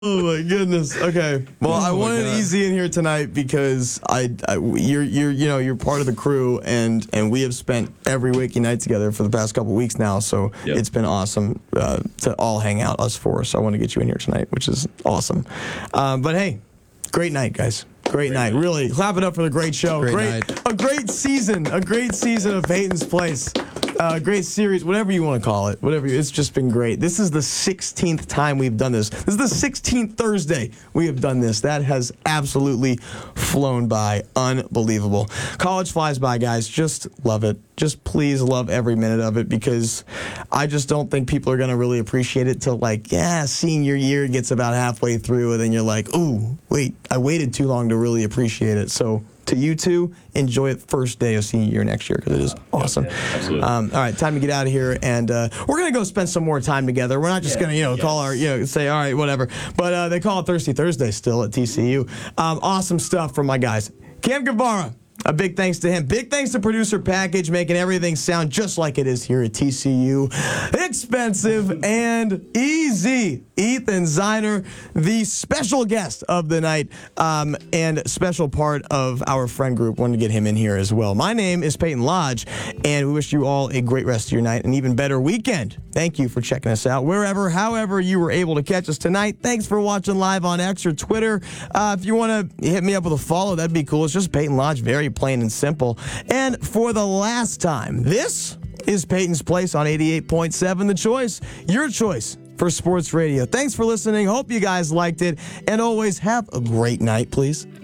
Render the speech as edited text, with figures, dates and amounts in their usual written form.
Oh my goodness. Okay. Well, I wanted Easy in here tonight because you're part of the crew and we have spent every waking night together for the past couple weeks now. So It's been awesome to all hang out, us four. So I want to get you in here tonight, which is awesome. But hey, great night, guys. Great night. Really, clap it up for the great show. A great season of Peyton's Place. Great series, whatever you want to call it. It's just been great. This is the 16th time we've done this. This is the 16th Thursday we have done this. That has absolutely flown by. Unbelievable. College flies by, guys. Just love it. Just please love every minute of it because I just don't think people are going to really appreciate it till senior year gets about halfway through and then you're like, ooh, wait, I waited too long to really appreciate it. So to you two, enjoy it first day of senior year next year because it is awesome. Absolutely. All right, time to get out of here, and we're going to go spend some more time together. We're not just going to, call our, say, all right, whatever. But they call it Thirsty Thursday still at TCU. Awesome stuff from my guys. Cam Guevara. A big thanks to him. Big thanks to producer Package, making everything sound just like it is here at TCU. Expensive and easy. Ethan Ziner, the special guest of the night and special part of our friend group. Wanted to get him in here as well. My name is Peyton Lodge, and we wish you all a great rest of your night and even better weekend. Thank you for checking us out wherever, however you were able to catch us tonight. Thanks for watching live on X or Twitter. If you want to hit me up with a follow, that'd be cool. It's just Peyton Lodge, very plain and simple. And for the last time, this is Peyton's Place on 88.7 The Choice, your choice for sports radio. Thanks for listening. Hope you guys liked it. And always have a great night, please.